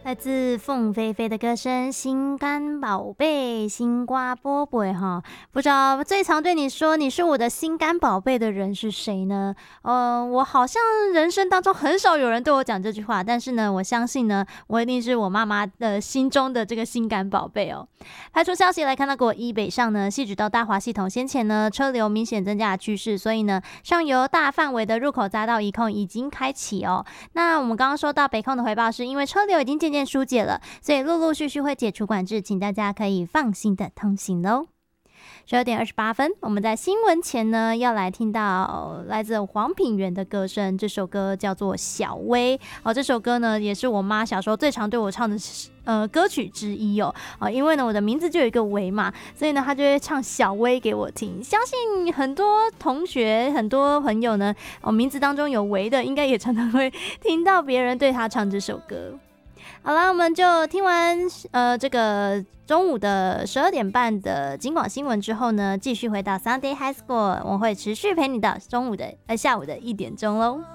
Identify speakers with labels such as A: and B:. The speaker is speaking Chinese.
A: 来自凤飞飞的歌声，心肝宝贝，心瓜波波哈。不知道最常对你说你是我的心肝宝贝的人是谁呢？我好像人生当中很少有人对我讲这句话，但是呢，我相信呢，我一定是我妈妈的心中的这个心肝宝贝哦。排除消息来看到，国一北上呢，汐止到大华系统先前呢车流明显增加的趋势，所以呢，上游大范围的入口匝道移控已经开启哦。那我们刚刚说到北控的回报是因为车流已经渐渐疏解了，所以陆陆续续会解除管制，请大家可以放心的通行喽。12:28，我们在新闻前呢要来听到来自黄品源的歌声，这首歌叫做《小薇》哦。这首歌呢也是我妈小时候最常对我唱的歌曲之一哦。因为呢我的名字就有一个薇嘛，所以呢她就会唱小薇给我听。相信很多同学、很多朋友呢，名字当中有薇的，应该也常常会听到别人对她唱这首歌。好啦，我们就听完这个中午的12:30的警广新闻之后呢，继续回到 Sunday High School， 我会持续陪你到下午的1点钟喽。